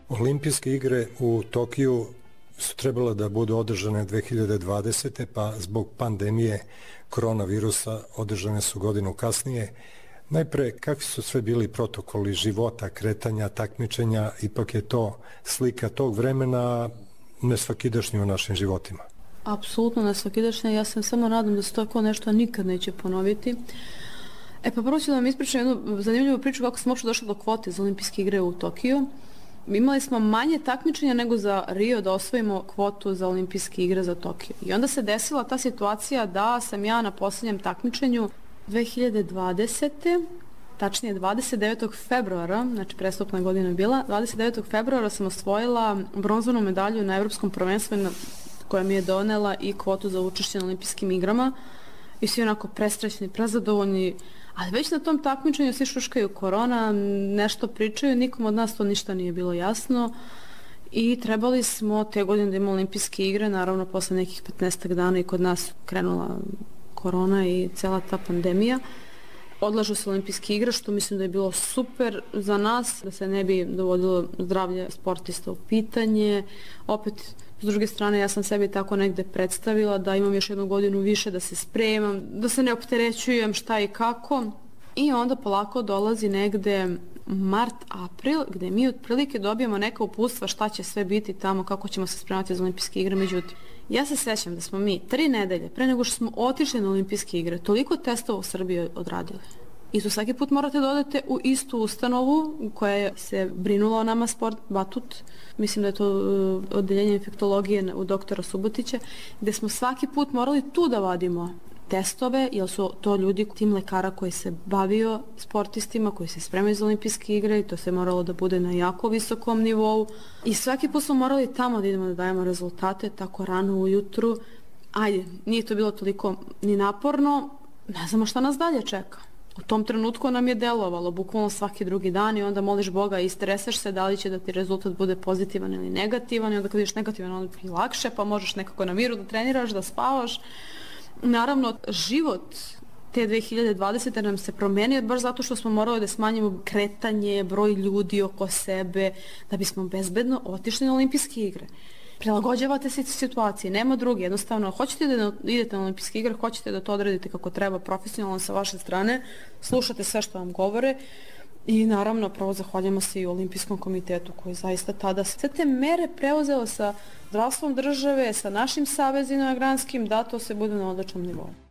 Olimpijske igre u Tokiju su trebala da budu održane 2020. pa zbog pandemije koronavirusa održane su godinu kasnije. Najpre, kakvi su sve bili protokoli života, kretanja, takmičenja, ipak je to slika tog vremena nesvakidašnje u našim životima? Apsolutno nesvakidašnje, ja sam samo nadam da se tako nešto nikad neće ponoviti. Pa prvo ću da vam ispričam jednu zanimljivu priču kako smo uopšte došli do kvote za Olimpijske igre u Tokiju. Imali smo manje takmičenja nego za Rio da osvojimo kvotu za Olimpijske igre za Tokiju. I onda se desila ta situacija da sam ja na posljednjem takmičenju 2020. Tačnije 29. februara, znači prestupna godina je bila, 29. februara sam osvojila bronzanu medalju na Evropskom prvenstvu koja mi je donela i kvotu za učešće na Olimpijskim igrama. I svi onako presrećni, prezadovoljni, ali već na tom takmičenju svi šuškaju korona, nešto pričaju, nikom od nas to ništa nije bilo jasno i trebali smo te godine da imamo Olimpijske igre, naravno posle nekih 15 dana i kod nas krenula korona i cela ta pandemija. Odlažu se Olimpijske igre, što mislim da je bilo super za nas, da se ne bi dovodilo zdravlje sportista u pitanje. Opet, s druge strane, ja sam sebi tako negde predstavila da imam još jednu godinu više da se spremam, da se ne opterećujem šta i kako. I onda polako dolazi negde mart, april, gde mi otprilike dobijemo neka uputstva šta će sve biti tamo, kako ćemo se spremati za Olimpijske igre. Međutim, ja se sećam da smo mi 3 nedelje pre nego što smo otišli na Olimpijske igre toliko testova u Srbiji odradili. I tu svaki put morate da odete u istu ustanovu koja se brinula o nama, sport Batut, mislim da je to odeljenje infektologije u doktora Subotića, gde smo svaki put morali tu da vadimo testove, jer su to ljudi, tim lekara koji se bavio sportistima, koji se spremaju za Olimpijske igre i to se moralo da bude na jako visokom nivou. I svaki put smo morali tamo da idemo da dajemo rezultate tako rano ujutru. Ajde, nije to bilo toliko ni naporno, ne znamo šta nas dalje čeka. U tom trenutku nam je delovalo bukvalno svaki drugi dan i onda moliš Boga i streseš se da li će da ti rezultat bude pozitivan ili negativan i onda kad vidiš negativan onda ti lakše pa možeš nekako na miru da treniraš, da spavaš. Naravno, život te 2020. nam se promenio baš zato što smo morali da smanjimo kretanje, broj ljudi oko sebe da bismo bezbedno otišli na Olimpijske igre. Prilagođavate se situaciji, nema druge, jednostavno hoćete da idete na Olimpijske igre, hoćete da to odradite kako treba profesionalno sa vaše strane, slušate sve što vam govore i naravno prvo zahvaljujemo se i Olimpijskom komitetu koji zaista tada sve te mere preuzeo sa zdravstvom države, sa našim savezima granskim, da to se bude na odličnom nivou.